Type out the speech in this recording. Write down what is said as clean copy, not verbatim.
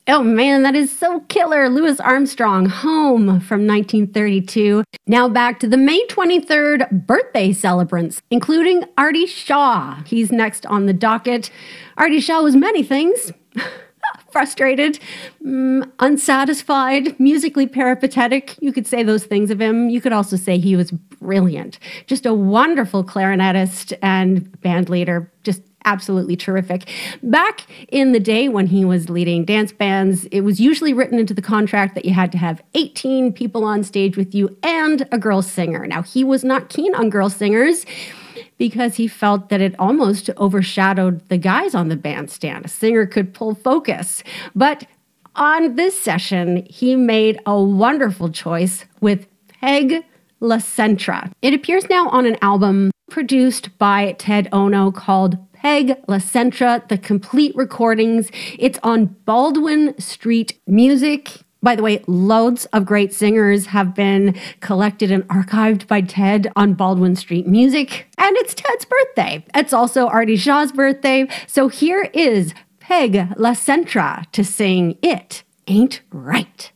Oh man, that is so killer. Louis Armstrong, Home from 1932. Now back to the May 23rd birthday celebrants, including Artie Shaw. He's next on the docket. Artie Shaw was many things. Frustrated, unsatisfied, musically peripatetic. You could say those things of him. You could also say he was brilliant. Just a wonderful clarinetist and band leader. Just absolutely terrific. Back in the day when he was leading dance bands, it was usually written into the contract that you had to have 18 people on stage with you and a girl singer. Now, he was not keen on girl singers because he felt that it almost overshadowed the guys on the bandstand. A singer could pull focus. But on this session, he made a wonderful choice with Peg LaCentra. It appears now on an album produced by Ted Ono called Peg LaCentra, the complete recordings. It's on Baldwin Street Music. By the way, loads of great singers have been collected and archived by Ted on Baldwin Street Music. And it's Ted's birthday. It's also Artie Shaw's birthday. So here is Peg LaCentra to sing It Ain't Right.